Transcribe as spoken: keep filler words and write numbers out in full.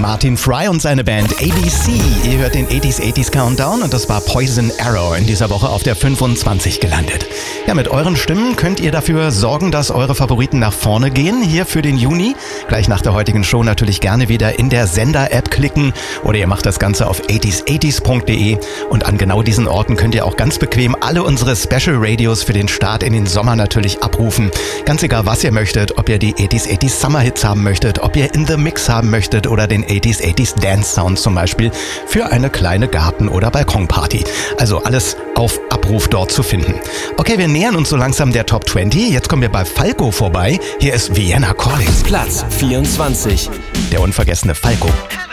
Martin Fry und seine Band A B C. Ihr hört den achtziger achtziger Countdown und das war Poison Arrow in dieser Woche auf der fünfundzwanzig gelandet. Ja, mit euren Stimmen könnt ihr dafür sorgen, dass eure Favoriten nach vorne gehen, hier für den Juni. Gleich nach der heutigen Show natürlich gerne wieder in der Sender-App klicken oder ihr macht das Ganze auf achtziger achtziger punkt de und an genau diesen Orten könnt ihr auch ganz bequem alle unsere Special Radios für den Start in den Sommer natürlich abrufen. Ganz egal, was ihr möchtet, ob ihr die achtziger achtziger Summer Hits haben möchtet, ob ihr In the Mix haben möchtet oder den achtziger achtziger Dance Sound zum Beispiel für eine kleine Garten- oder Balkonparty. Also alles auf Abruf dort zu finden. Okay, wir nähern uns so langsam der Top zwanzig. Jetzt kommen wir bei Falco vorbei. Hier ist Vienna Calling. Platz vierundzwanzig. Der unvergessene Falco.